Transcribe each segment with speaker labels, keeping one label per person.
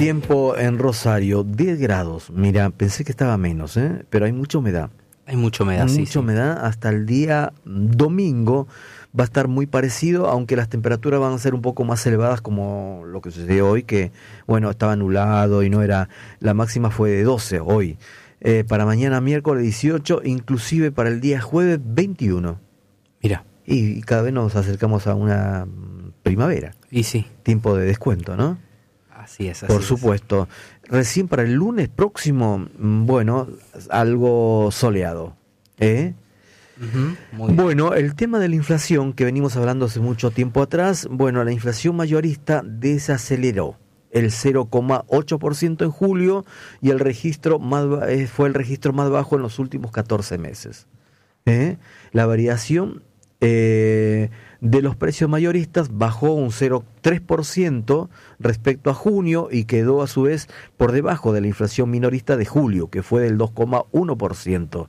Speaker 1: tiempo en Rosario, 10 grados. Mira, pensé que estaba menos, pero hay mucha humedad.
Speaker 2: Hay mucha humedad, sí.
Speaker 1: Mucha humedad. Hasta el día domingo va a estar muy parecido, aunque las temperaturas van a ser un poco más elevadas como lo que sucedió hoy, que bueno, estaba nublado y no era, la máxima fue de 12 hoy. Para mañana miércoles 18, inclusive para el día jueves 21.
Speaker 2: Mira.
Speaker 1: Y cada vez nos acercamos a una primavera.
Speaker 2: Y sí.
Speaker 1: Tiempo de descuento, ¿no?
Speaker 2: Así es.
Speaker 1: Por supuesto. Recién para el lunes próximo, bueno, algo soleado.
Speaker 2: Muy bien.
Speaker 1: Bueno, el tema de la inflación que venimos hablando hace mucho tiempo atrás, bueno, la inflación mayorista desaceleró el 0,8% en julio y el registro fue el registro más bajo en los últimos 14 meses. La variación de los precios mayoristas bajó un 0,3% respecto a junio y quedó a su vez por debajo de la inflación minorista de julio, que fue del 2,1%.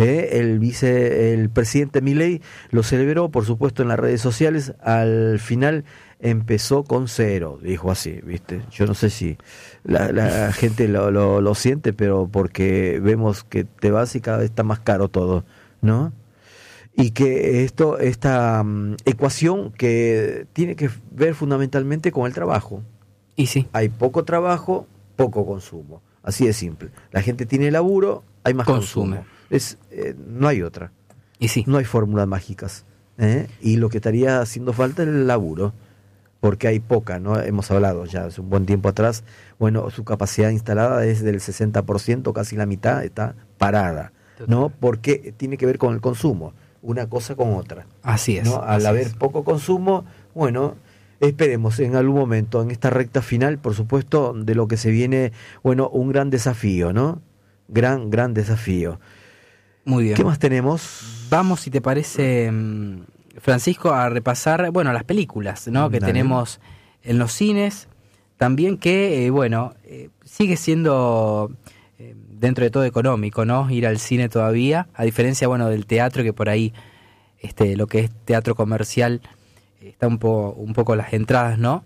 Speaker 1: El presidente Milei lo celebró, por supuesto, en las redes sociales. Al final empezó con 0, dijo así, ¿viste? Yo no sé si la gente lo siente, pero porque vemos que te vas y cada vez está más caro todo, ¿no? Y que esta ecuación que tiene que ver fundamentalmente con el trabajo.
Speaker 2: Y sí.
Speaker 1: Hay poco trabajo, poco consumo. Así de simple. La gente tiene laburo, hay más consumo. No hay otra.
Speaker 2: Y sí.
Speaker 1: No hay fórmulas mágicas. Y lo que estaría haciendo falta es el laburo, porque hay poca, ¿no? Hemos hablado ya hace un buen tiempo atrás. Bueno, su capacidad instalada es del 60%, casi la mitad está parada, ¿no? Porque tiene que ver con el consumo. Una cosa con otra.
Speaker 2: Así es.
Speaker 1: ¿No? Al haber poco consumo, bueno, esperemos en algún momento, en esta recta final, por supuesto, de lo que se viene, bueno, un gran desafío, ¿no? Gran desafío.
Speaker 2: Muy bien.
Speaker 1: ¿Qué más tenemos?
Speaker 2: Vamos, si te parece, Francisco, a repasar, bueno, las películas, ¿no? Que tenemos en los cines. También que, sigue siendo dentro de todo económico, ¿no? Ir al cine todavía, a diferencia, bueno, del teatro, que por ahí, lo que es teatro comercial, está un poco las entradas, ¿no?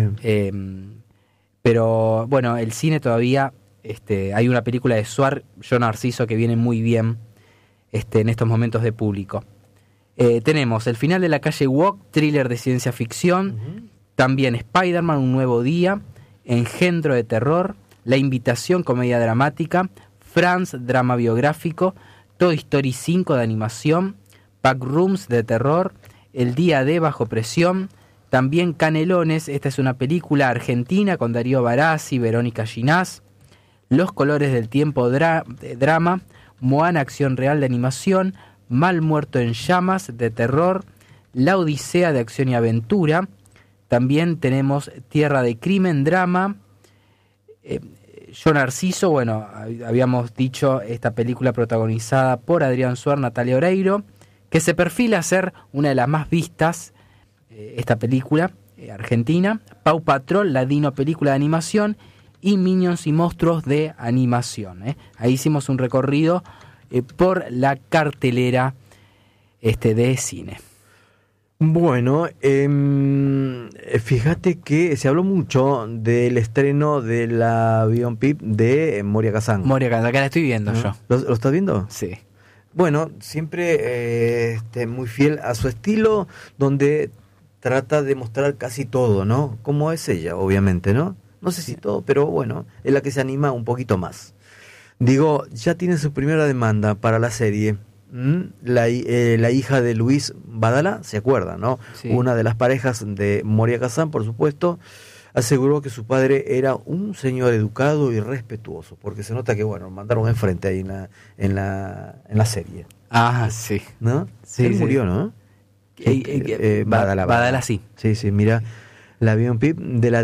Speaker 2: Pero, bueno, el cine todavía, hay una película de Suar, Yo Narciso, que viene muy bien, en estos momentos de público. Tenemos El final de la calle Walk, thriller de ciencia ficción, también Spider-Man, Un nuevo día, Engendro de terror, La invitación, comedia dramática, Franz, drama biográfico, Toy Story 5 de animación, Backrooms de terror, El día de bajo presión, también Canelones, esta es una película argentina con Darío Barassi, Verónica Ginás, Los colores del tiempo, drama, Moana, acción real de animación, Mal muerto en llamas de terror, La odisea de acción y aventura, también tenemos Tierra de crimen, drama, Yo Narciso, bueno, habíamos dicho esta película protagonizada por Adrián Suar, Natalia Oreiro, que se perfila a ser una de las más vistas, esta película argentina, Paw Patrol, ladino película de animación, y Minions y monstruos de animación. Ahí hicimos un recorrido por la cartelera de cine.
Speaker 1: Bueno, fíjate que se habló mucho del estreno de la biopic de Moria Kazan.
Speaker 2: Moria Kazan, acá la estoy viendo yo.
Speaker 1: ¿Lo estás viendo?
Speaker 2: Sí.
Speaker 1: Bueno, siempre muy fiel a su estilo, donde trata de mostrar casi todo, ¿no? Como es ella, obviamente, ¿no? No sé si todo, pero bueno, es la que se anima un poquito más. Digo, ya tiene su primera demanda para la serie. La hija de Luis Badala, ¿se acuerdan, no?
Speaker 2: Sí.
Speaker 1: Una de las parejas de Moria Kazan, por supuesto, aseguró que su padre era un señor educado y respetuoso, porque se nota que, bueno, mandaron enfrente ahí en la serie.
Speaker 2: Ah, sí.
Speaker 1: ¿No?
Speaker 2: Sí,
Speaker 1: Él
Speaker 2: sí.
Speaker 1: murió, ¿no?
Speaker 2: Badala, sí.
Speaker 1: Sí, mira, la biopic de la